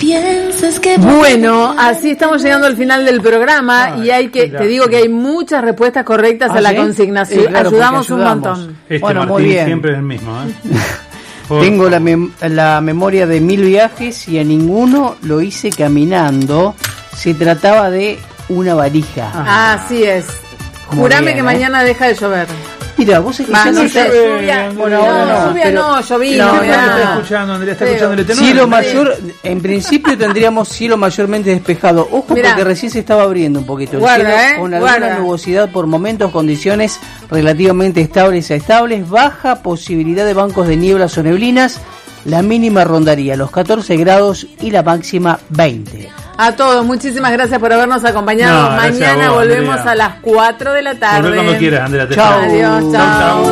pienses que... Bueno, así estamos llegando al final del programa y te digo que hay muchas respuestas correctas a la consignación. Claro, ayudamos un montón. Bueno, Martín muy bien. Siempre es el mismo, Tengo la memoria de 1000 viajes y a ninguno lo hice caminando. Se trataba de una valija. Así es. Muy Jurame bien, que mañana deja de llover. Mira, vos es que no sé, lluvia. Bueno, ahora no. Lluvia no, llovía. No, está escuchando, Andrea, está escuchando el tenor. Cielo mayor, en principio tendríamos cielo mayormente despejado. Ojo, Mirá. Porque recién se estaba abriendo un poquito el Guarda, cielo, con alguna guarda. nubosidad por momentos, condiciones relativamente estables a estables, baja posibilidad de bancos de nieblas o neblinas. La mínima rondaría los 14 grados y la máxima 20. A todos, muchísimas gracias por habernos acompañado. No, gracias Mañana a vos, volvemos Andrea. a las 4 de la tarde. Volvé cuando quieras, Andrea. Te Chao. espero. Adiós, chao.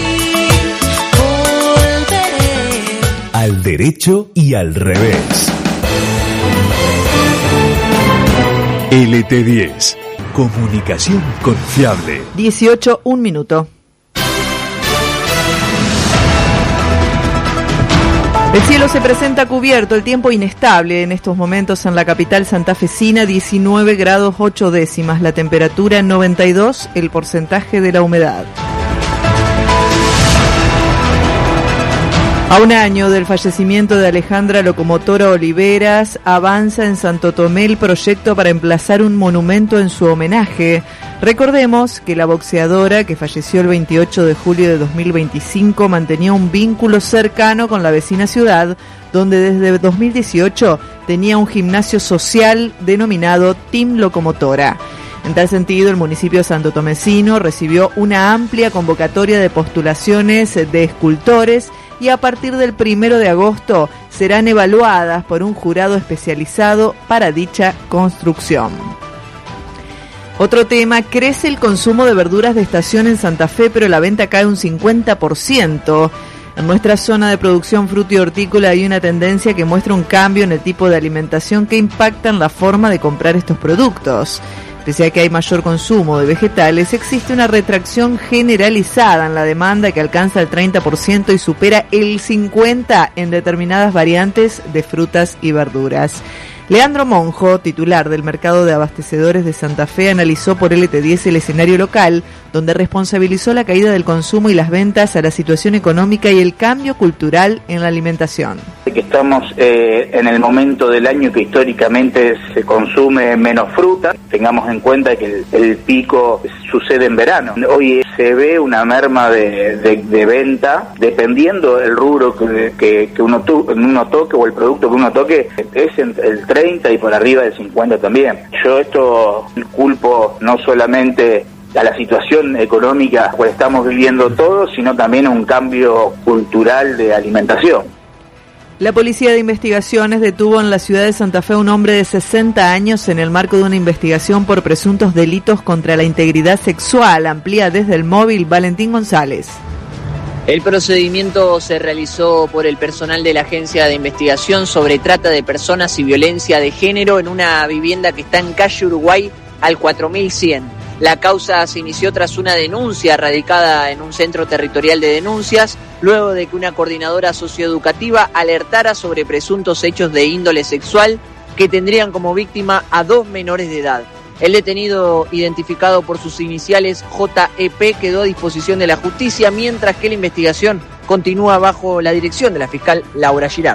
Al derecho y al revés. LT10. Comunicación confiable. 18, 1 minuto. El cielo se presenta cubierto, el tiempo inestable en estos momentos en la capital santafesina, 19 grados 8 décimas, la temperatura 92, el porcentaje de la humedad. A un año del fallecimiento de Alejandra Locomotora Oliveras, avanza en Santo Tomé el proyecto para emplazar un monumento en su homenaje. Recordemos que la boxeadora, que falleció el 28 de julio de 2025, mantenía un vínculo cercano con la vecina ciudad, donde desde 2018 tenía un gimnasio social denominado Team Locomotora. En tal sentido, el municipio santotomecino recibió una amplia convocatoria de postulaciones de escultores y a partir del 1 de agosto serán evaluadas por un jurado especializado para dicha construcción. Otro tema, crece el consumo de verduras de estación en Santa Fe, pero la venta cae un 50%. En nuestra zona de producción fruta y hortícola hay una tendencia que muestra un cambio en el tipo de alimentación que impacta en la forma de comprar estos productos. Pese a que hay mayor consumo de vegetales, existe una retracción generalizada en la demanda que alcanza el 30% y supera el 50% en determinadas variantes de frutas y verduras. Leandro Monjo, titular del Mercado de Abastecedores de Santa Fe, analizó por LT10 el escenario local, donde responsabilizó la caída del consumo y las ventas a la situación económica y el cambio cultural en la alimentación. Que estamos en el momento del año que históricamente se consume menos fruta. Tengamos en cuenta que el pico sucede en verano. Hoy se ve una merma de venta, dependiendo del rubro que uno toque o el producto que uno toque, es entre el 30 y por arriba del 50 también. Yo esto culpo no solamente a la situación económica que estamos viviendo todos, sino también a un cambio cultural de alimentación. La Policía de Investigaciones detuvo en la ciudad de Santa Fe a un hombre de 60 años en el marco de una investigación por presuntos delitos contra la integridad sexual. Amplía desde el móvil Valentín González. El procedimiento se realizó por el personal de la Agencia de Investigación sobre Trata de Personas y Violencia de Género en una vivienda que está en calle Uruguay al 4100. La causa se inició tras una denuncia radicada en un centro territorial de denuncias, luego de que una coordinadora socioeducativa alertara sobre presuntos hechos de índole sexual que tendrían como víctima a 2 menores de edad. El detenido, identificado por sus iniciales JEP, quedó a disposición de la justicia, mientras que la investigación continúa bajo la dirección de la fiscal Laura Girard.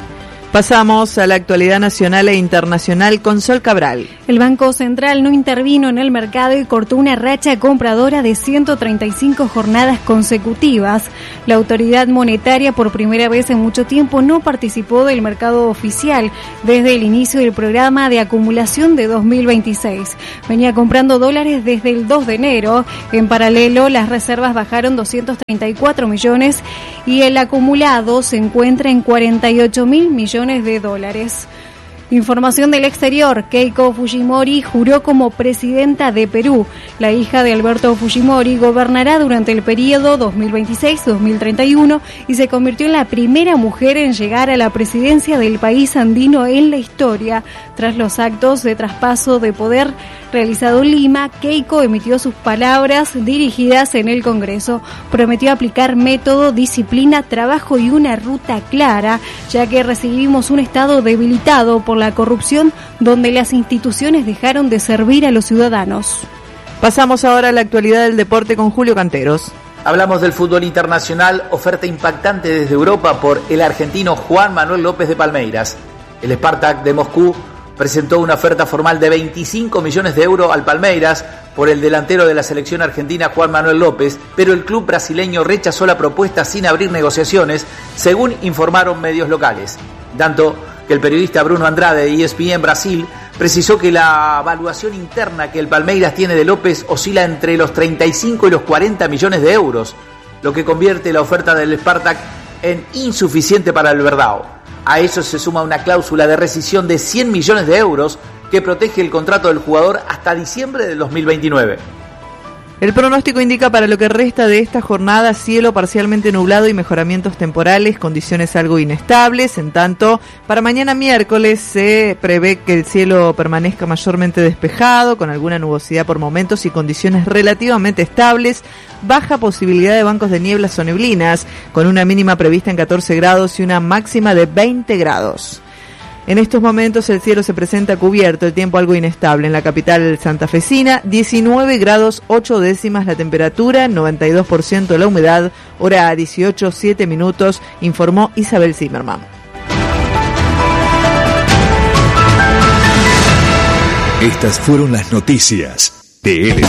Pasamos a la actualidad nacional e internacional con Sol Cabral. El Banco Central no intervino en el mercado y cortó una racha compradora de 135 jornadas consecutivas. La autoridad monetaria, por primera vez en mucho tiempo, no participó del mercado oficial desde el inicio del programa de acumulación de 2026. Venía comprando dólares desde el 2 de enero. En paralelo, las reservas bajaron 234 millones y el acumulado se encuentra en 48.000 millones de dólares. Información del exterior. Keiko Fujimori juró como presidenta de Perú. La hija de Alberto Fujimori gobernará durante el periodo 2026-2031 y se convirtió en la primera mujer en llegar a la presidencia del país andino en la historia. Tras los actos de traspaso de poder realizado en Lima, Keiko emitió sus palabras dirigidas en el Congreso. Prometió aplicar método, disciplina, trabajo y una ruta clara, ya que recibimos un Estado debilitado por por la corrupción, donde las instituciones dejaron de servir a los ciudadanos. Pasamos ahora a la actualidad del deporte con Julio Canteros. Hablamos del fútbol internacional, oferta impactante desde Europa por el argentino Juan Manuel López de Palmeiras. El Spartak de Moscú presentó una oferta formal de 25 millones de euros al Palmeiras por el delantero de la selección argentina Juan Manuel López, pero el club brasileño rechazó la propuesta sin abrir negociaciones, según informaron medios locales. Tanto que el periodista Bruno Andrade de ESPN Brasil precisó que la evaluación interna que el Palmeiras tiene de López oscila entre los 35 y los 40 millones de euros, lo que convierte la oferta del Spartak en insuficiente para el Verdao. A eso se suma una cláusula de rescisión de 100 millones de euros que protege el contrato del jugador hasta diciembre del 2029. El pronóstico indica para lo que resta de esta jornada cielo parcialmente nublado y mejoramientos temporales, condiciones algo inestables. En tanto, para mañana miércoles se prevé que el cielo permanezca mayormente despejado, con alguna nubosidad por momentos y condiciones relativamente estables. Baja posibilidad de bancos de nieblas o neblinas, con una mínima prevista en 14 grados y una máxima de 20 grados. En estos momentos el cielo se presenta cubierto, el tiempo algo inestable en la capital santafesina, 19 grados 8 décimas la temperatura, 92% la humedad, hora 18:07 minutos, informó Isabel Zimmerman. Estas fueron las noticias de